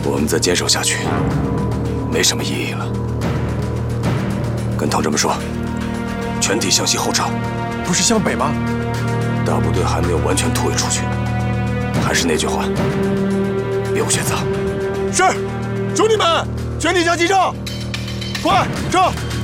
我们再坚守下去，没什么意义了。跟同志们说，全体向西后撤。 不是向北吗？ 大部队还没有完全突围出去。还是那句话，别无选择。 是，兄弟们，全体向西撤！快撤！